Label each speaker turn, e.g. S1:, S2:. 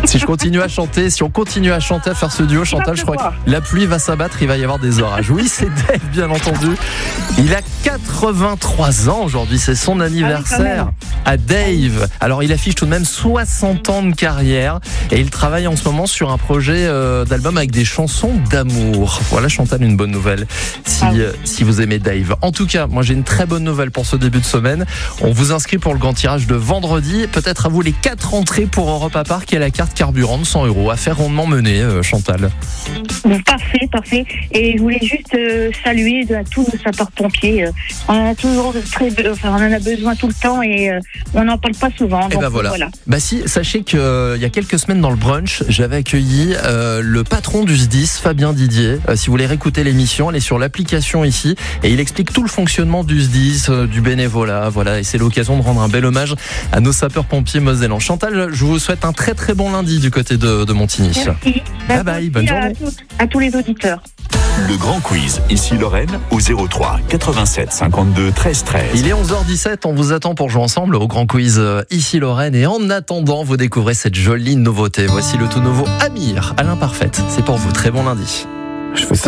S1: Si on continue à chanter, à faire ce duo, Chantal, je crois que la pluie va s'abattre, il va y avoir des orages. Oui, c'est Dave, bien entendu. Il a 83 ans aujourd'hui, c'est son anniversaire à Dave. Alors, il affiche tout de même 60 ans de carrière et il travaille en ce moment sur un projet d'album avec des chansons d'amour. Voilà, Chantal, une bonne nouvelle si vous aimez Dave. En tout cas, moi j'ai une très bonne nouvelle pour ce début de semaine. On vous inscrit pour le grand tirage de vendredi. Peut-être à vous les 4 entrées pour Europa Park et la carte carburant de 100 €. Affaire rondement menée, Chantal.
S2: Parfait. Et je voulais juste saluer à tous nos sapeurs-pompiers. On en a besoin tout le temps et on n'en parle pas souvent.
S1: Et voilà. Bah si, sachez qu'il y a quelques semaines dans le brunch, j'avais accueilli le patron du SDIS, Fabien Didier. Si vous voulez réécouter l'émission, elle est sur l'application ici et il explique tout le fonctionnement du SDIS, du bénévolat. Voilà, et c'est l'occasion de rendre un bel hommage à nos sapeurs-pompiers mosellans. Chantal, je vous souhaite un très très bon lundi du côté de Montigny.
S2: Merci.
S1: Bye, bonne journée.
S2: À tous les auditeurs.
S3: Le grand quiz, ici Lorraine, au 03 87 52 13 13.
S1: Il est 11h17, on vous attend pour jouer ensemble au grand quiz ici Lorraine. Et en attendant, vous découvrez cette jolie nouveauté. Voici le tout nouveau Amir à l'imparfaite. C'est pour vous, très bon lundi.